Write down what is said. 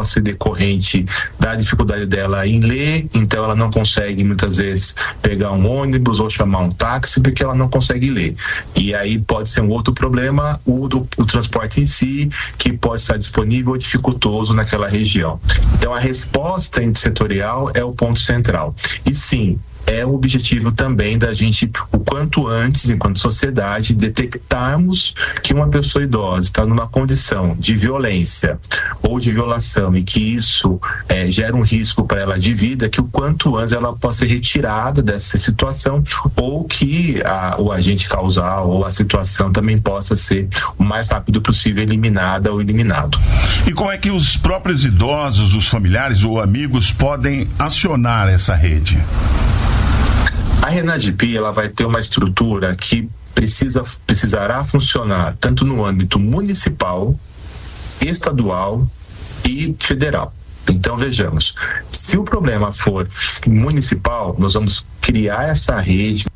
possa ser decorrente da dificuldade dela em ler, então ela não consegue muitas vezes pegar um ônibus ou chamar um táxi porque ela não consegue ler. E aí pode ser um outro problema, o transporte em si, que pode estar disponível ou dificultoso naquela região. Então a resposta intersetorial é o ponto central. E sim, é o objetivo também da gente, o quanto antes, enquanto sociedade, detectarmos que uma pessoa idosa está numa condição de violência ou de violação e que isso gera um risco para ela de vida, que o quanto antes ela possa ser retirada dessa situação ou que o agente causal ou a situação também possa ser o mais rápido possível eliminada ou eliminado. E como é que os próprios idosos, os familiares ou amigos podem acionar essa rede? A RENADEP, ela vai ter uma estrutura que precisará funcionar tanto no âmbito municipal, estadual e federal. Então vejamos, se o problema for municipal, nós vamos criar essa rede